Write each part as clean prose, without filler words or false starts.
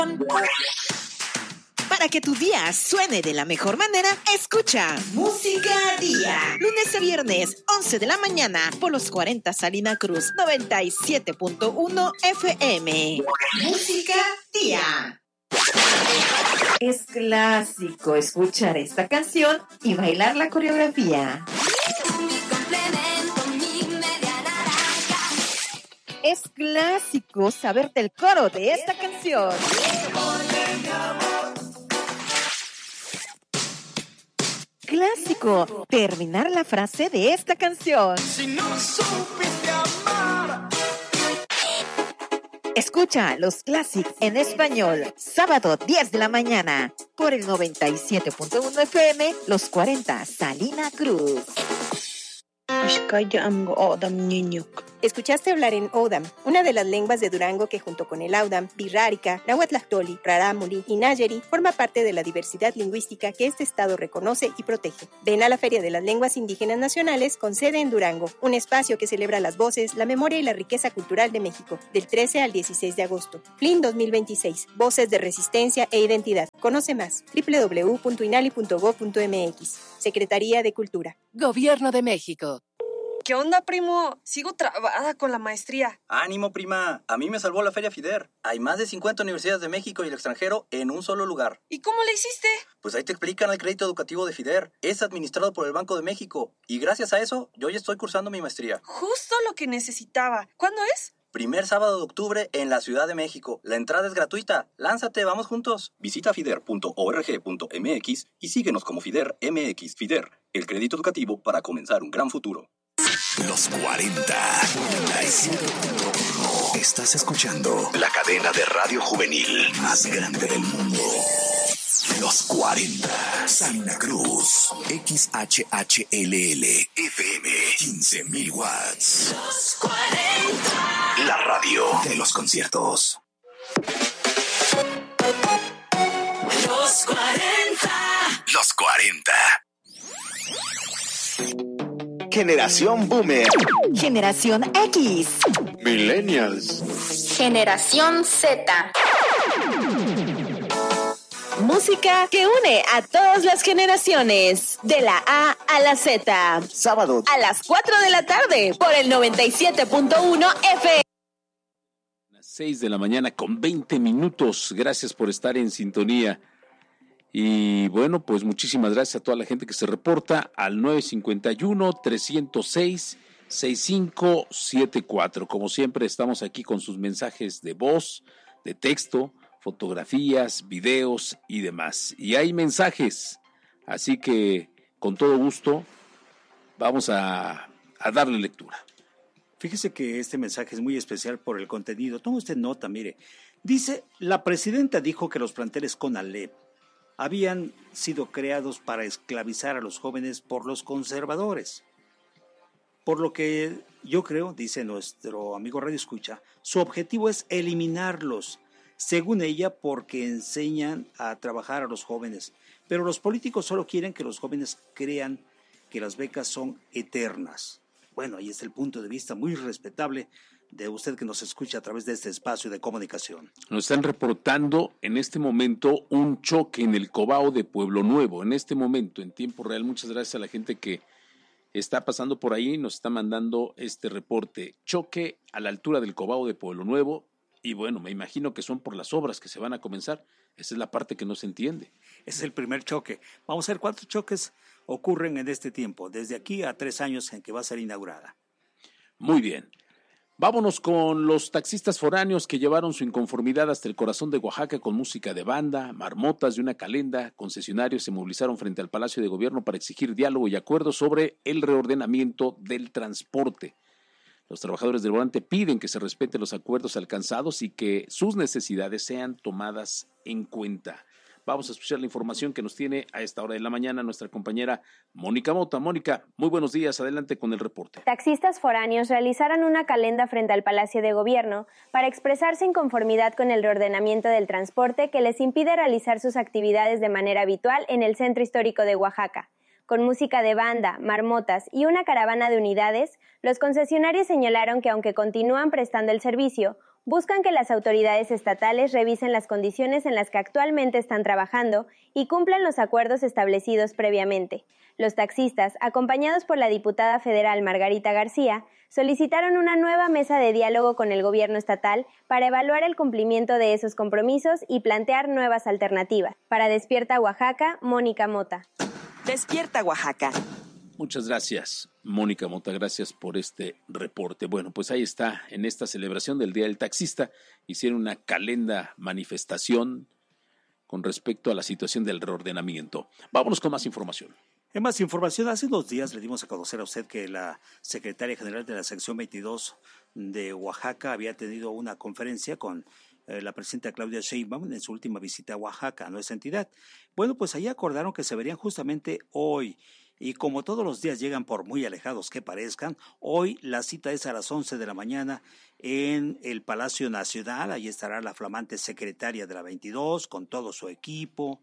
Para que tu día suene de la mejor manera, escucha Música Día. Lunes a viernes, 11 de la mañana, por los 40 Salina Cruz, 97.1 FM. Música Día. Es clásico escuchar esta canción y bailar la coreografía. Es clásico saberte el coro de esta canción. Clásico terminar la frase de esta canción. Si no supiste amar. Escucha los clásicos en español, sábado 10 de la mañana, por el 97.1 FM, los 40 Salina Cruz. Escuchaste hablar en Odam, una de las lenguas de Durango que junto con el Audam, Birrárica, Nahuatlactoli, Rarámuri y Nayeri forma parte de la diversidad lingüística que este estado reconoce y protege. Ven a la Feria de las Lenguas Indígenas Nacionales con sede en Durango, un espacio que celebra las voces, la memoria y la riqueza cultural de México, del 13 al 16 de agosto. FLIN 2026, Voces de Resistencia e Identidad. Conoce más, www.inali.gov.mx. Secretaría de Cultura. Gobierno de México. ¿Qué onda, primo? Sigo trabada con la maestría. ¡Ánimo, prima! A mí me salvó la Feria FIDER. Hay más de 50 universidades de México y el extranjero en un solo lugar. ¿Y cómo le hiciste? Pues ahí te explican el crédito educativo de FIDER. Es administrado por el Banco de México. Y gracias a eso, yo ya estoy cursando mi maestría. Justo lo que necesitaba. ¿Cuándo es? Primer sábado de octubre en la Ciudad de México. La entrada es gratuita. ¡Lánzate, vamos juntos! Visita fider.org.mx y síguenos como FIDER MX. FIDER, el crédito educativo para comenzar un gran futuro. Los 40. Estás escuchando la cadena de radio juvenil más grande del mundo. Los 40. Salina Cruz. XHHLL. FM. 15,000 watts. Los 40. La radio de los conciertos. Los 40. Los 40. Generación Boomer. Generación X. Millennials. Generación Z. Música que une a todas las generaciones, de la A a la Z. Sábado a las 4 de la tarde por el 97.1 FM. 6 de la mañana con 20 minutos. Gracias por estar en sintonía. Y bueno, pues muchísimas gracias a toda la gente que se reporta al 951-306-6574. Como siempre, estamos aquí con sus mensajes de voz, de texto, fotografías, videos y demás. Y hay mensajes, así que con todo gusto vamos a darle lectura. Fíjese que este mensaje es muy especial por el contenido. Toma usted nota, mire. Dice, la presidenta dijo que los planteles CONALEP habían sido creados para esclavizar a los jóvenes por los conservadores. Por lo que yo creo, dice nuestro amigo Radio Escucha, su objetivo es eliminarlos, según ella, porque enseñan a trabajar a los jóvenes. Pero los políticos solo quieren que los jóvenes crean que las becas son eternas. Bueno, ahí está el punto de vista muy respetable de usted que nos escucha a través de este espacio de comunicación. Nos están reportando en este momento un choque en el Cobao de Pueblo Nuevo, en este momento, en tiempo real. Muchas gracias a la gente que está pasando por ahí, nos está mandando este reporte. Choque a la altura del Cobao de Pueblo Nuevo, y bueno, me imagino que son por las obras que se van a comenzar. Esa es la parte que no se entiende. Ese es el primer choque. Vamos a ver cuántos choques ocurren en este tiempo, desde aquí a 3 años en que va a ser inaugurada. Muy bien. Vámonos con los taxistas foráneos que llevaron su inconformidad hasta el corazón de Oaxaca con música de banda, marmotas de una calenda. Concesionarios se movilizaron frente al Palacio de Gobierno para exigir diálogo y acuerdo sobre el reordenamiento del transporte. Los trabajadores del volante piden que se respeten los acuerdos alcanzados y que sus necesidades sean tomadas en cuenta. Vamos a escuchar la información que nos tiene a esta hora de la mañana nuestra compañera Mónica Mota. Mónica, muy buenos días, adelante con el reporte. Taxistas foráneos realizaron una calenda frente al Palacio de Gobierno para expresarse inconformidad con el reordenamiento del transporte que les impide realizar sus actividades de manera habitual en el centro histórico de Oaxaca. Con música de banda, marmotas y una caravana de unidades, los concesionarios señalaron que aunque continúan prestando el servicio, buscan que las autoridades estatales revisen las condiciones en las que actualmente están trabajando y cumplan los acuerdos establecidos previamente. Los taxistas, acompañados por la diputada federal Margarita García, solicitaron una nueva mesa de diálogo con el gobierno estatal para evaluar el cumplimiento de esos compromisos y plantear nuevas alternativas. Para Despierta Oaxaca, Mónica Mota. Despierta Oaxaca. Muchas gracias, Mónica Mota, gracias por este reporte. Bueno, pues ahí está, en esta celebración del Día del Taxista, hicieron una calenda manifestación con respecto a la situación del reordenamiento. Vámonos con más información. En más información, hace 2 días le dimos a conocer a usted que la secretaria general de la sección 22 de Oaxaca había tenido una conferencia con la presidenta Claudia Sheinbaum en su última visita a Oaxaca, a nuestra entidad. Bueno, pues ahí acordaron que se verían justamente hoy. Y como todos los días llegan por muy alejados que parezcan, hoy la cita es a las 11 de la mañana en el Palacio Nacional. Ahí estará la flamante secretaria de la 22 con todo su equipo.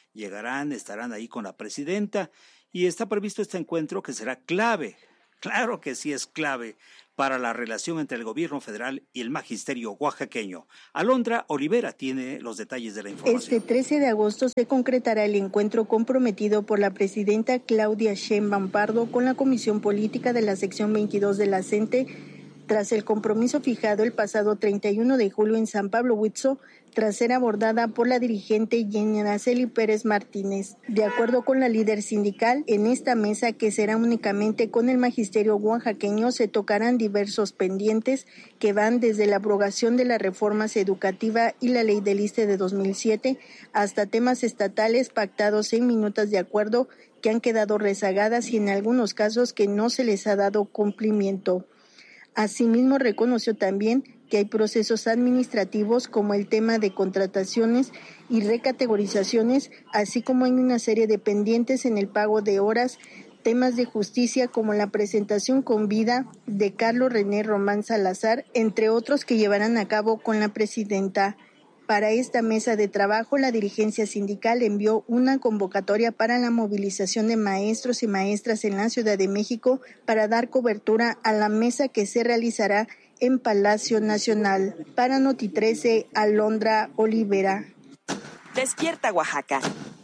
Estarán ahí con la presidenta y está previsto este encuentro que será clave. Claro que sí es clave para la relación entre el gobierno federal y el magisterio oaxaqueño. Alondra Olivera tiene los detalles de la información. Este 13 de agosto se concretará el encuentro comprometido por la presidenta Claudia Sheinbaum Pardo con la Comisión Política de la sección 22 de la CENTE, tras el compromiso fijado el pasado 31 de julio en San Pablo Huitzó, tras ser abordada por la dirigente Jenny Araceli Pérez Martínez. De acuerdo con la líder sindical, en esta mesa, que será únicamente con el magisterio oaxaqueño, se tocarán diversos pendientes que van desde la abrogación de las reformas educativa y la ley del ISSSTE de 2007 hasta temas estatales pactados en minutas de acuerdo que han quedado rezagadas y en algunos casos que no se les ha dado cumplimiento. Asimismo, reconoció también que hay procesos administrativos como el tema de contrataciones y recategorizaciones, así como hay una serie de pendientes en el pago de horas, temas de justicia como la presentación con vida de Carlos René Román Salazar, entre otros que llevarán a cabo con la presidenta. Para esta mesa de trabajo, la dirigencia sindical envió una convocatoria para la movilización de maestros y maestras en la Ciudad de México para dar cobertura a la mesa que se realizará en Palacio Nacional. Para Noti 13, Alondra Olivera. Despierta Oaxaca.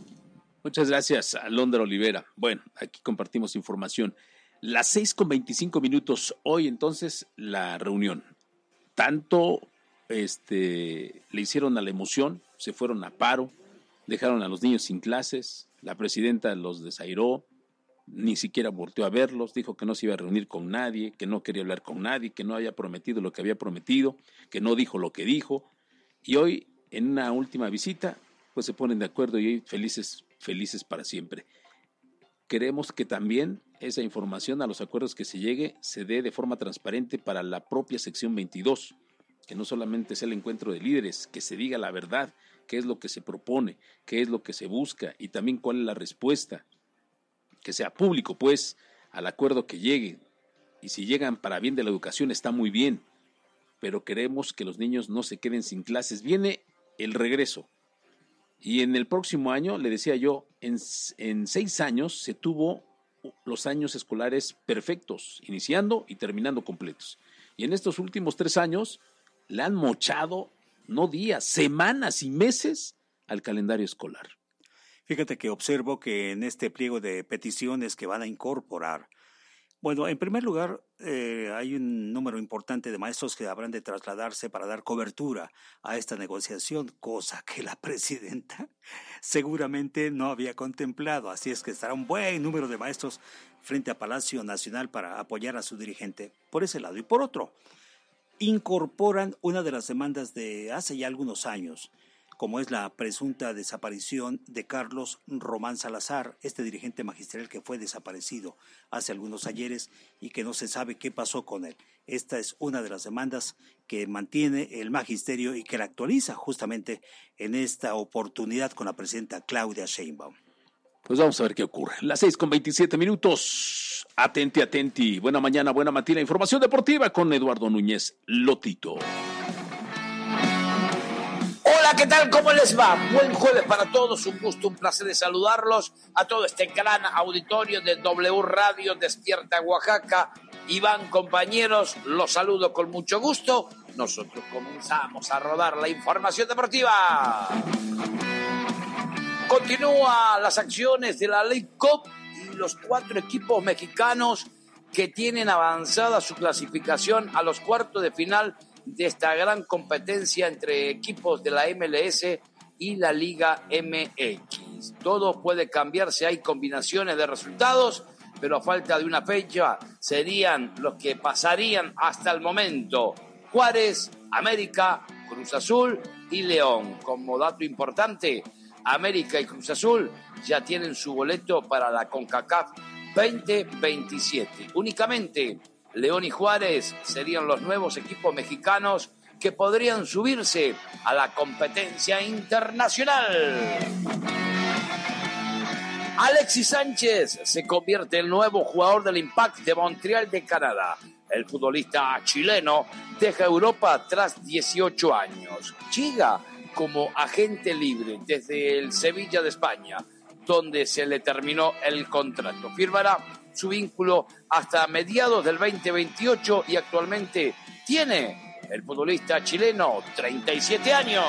Muchas gracias, Alondra Olivera. Bueno, aquí compartimos información. Las 6:25 hoy entonces la reunión. Tanto le hicieron a la emoción, se fueron a paro, dejaron a los niños sin clases, la presidenta los desairó, ni siquiera volteó a verlos, dijo que no se iba a reunir con nadie, que no quería hablar con nadie, que no había prometido lo que había prometido, que no dijo lo que dijo, y hoy en una última visita pues se ponen de acuerdo y hoy felices para siempre. Queremos que también esa información a los acuerdos que se llegue se dé de forma transparente para la propia sección 22, que no solamente sea el encuentro de líderes, que se diga la verdad, qué es lo que se propone, qué es lo que se busca y también cuál es la respuesta. Que sea público, pues, al acuerdo que llegue. Y si llegan para bien de la educación, está muy bien. Pero queremos que los niños no se queden sin clases. Viene el regreso. Y en el próximo año, le decía yo, en 6 años se tuvo los años escolares perfectos, iniciando y terminando completos. Y en estos últimos 3 años le han mochado, no días, semanas y meses al calendario escolar. Fíjate que observo que en este pliego de peticiones que van a incorporar, bueno, en primer lugar, hay un número importante de maestros que habrán de trasladarse para dar cobertura a esta negociación, cosa que la presidenta seguramente no había contemplado. Así es que estará un buen número de maestros frente a Palacio Nacional para apoyar a su dirigente, por ese lado. Y por otro, incorporan una de las demandas de hace ya algunos años, como es la presunta desaparición de Carlos Román Salazar, este dirigente magistral que fue desaparecido hace algunos ayeres y que no se sabe qué pasó con él. Esta es una de las demandas que mantiene el magisterio y que la actualiza justamente en esta oportunidad con la presidenta Claudia Sheinbaum. Pues vamos a ver qué ocurre. Las 6:27. Atenti. Buena mañana, buena matina. Información deportiva con Eduardo Núñez Lotito. Hola, ¿qué tal? ¿Cómo les va? Buen jueves para todos, un gusto, un placer de saludarlos a todo este gran auditorio de W Radio Despierta Oaxaca. Iván, compañeros, los saludo con mucho gusto. nosotros comenzamos a rodar la información deportiva. Continúan las acciones de la League Cup y los 4 equipos mexicanos que tienen avanzada su clasificación a los cuartos de final de esta gran competencia entre equipos de la MLS y la Liga MX. Todo puede cambiarse, hay combinaciones de resultados, pero a falta de una fecha serían los que pasarían hasta el momento: Juárez, América, Cruz Azul y León. Como dato importante, América y Cruz Azul ya tienen su boleto para la CONCACAF 2027. Únicamente León y Juárez serían los nuevos equipos mexicanos que podrían subirse a la competencia internacional. Alexis Sánchez se convierte en el nuevo jugador del Impact de Montreal de Canadá. El futbolista chileno deja Europa tras 18 años. Llega como agente libre desde el Sevilla de España, donde se le terminó el contrato. Firmará su vínculo hasta mediados del 2028 y actualmente tiene el futbolista chileno 37 años.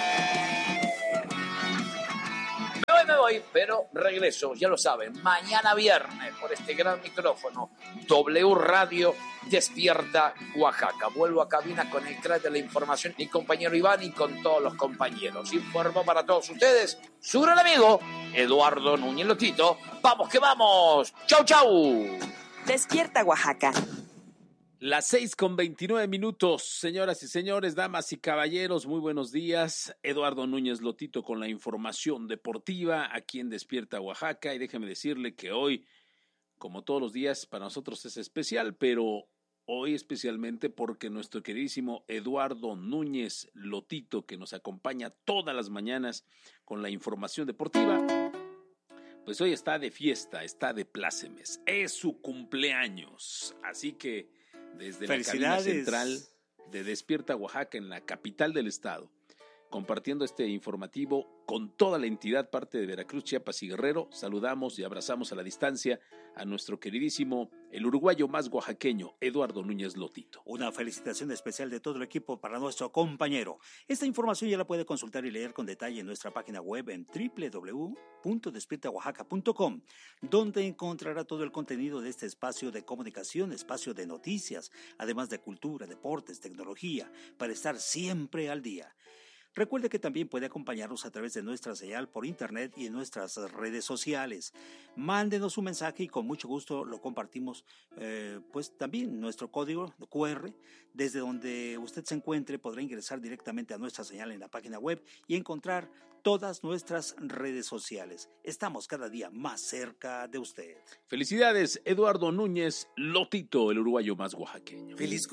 Me voy, pero regreso, ya lo saben, mañana viernes por este gran micrófono, W Radio Despierta Oaxaca. Vuelvo a cabina con el crack de la información, mi compañero Iván, y con todos los compañeros. Informo para todos ustedes su gran amigo Eduardo Núñez Lotito. ¡Vamos que vamos! ¡Chau, chau! Despierta Oaxaca. Las 6:29, señoras y señores, damas y caballeros, muy buenos días. Eduardo Núñez Lotito con la información deportiva aquí en Despierta Oaxaca. Y déjeme decirle que hoy, como todos los días, para nosotros es especial, pero hoy especialmente porque nuestro queridísimo Eduardo Núñez Lotito, que nos acompaña todas las mañanas con la información deportiva, pues hoy está de fiesta, está de plácemes, es su cumpleaños. Así que desde la cabina central de Despierta Oaxaca, en la capital del estado, compartiendo este informativo con toda la entidad parte de Veracruz, Chiapas y Guerrero, saludamos y abrazamos a la distancia a nuestro queridísimo, el uruguayo más oaxaqueño, Eduardo Núñez Lotito. Una felicitación especial de todo el equipo para nuestro compañero. Esta información ya la puede consultar y leer con detalle en nuestra página web en www.despiertaoaxaca.com, donde encontrará todo el contenido de este espacio de comunicación, espacio de noticias, además de cultura, deportes, tecnología, para estar siempre al día. Recuerde que también puede acompañarnos a través de nuestra señal por internet y en nuestras redes sociales. Mándenos un mensaje y con mucho gusto lo compartimos, pues también nuestro código QR, desde donde usted se encuentre podrá ingresar directamente a nuestra señal en la página web y encontrar todas nuestras redes sociales. Estamos cada día más cerca de usted. Felicidades, Eduardo Núñez Lotito, el uruguayo más oaxaqueño. Feliz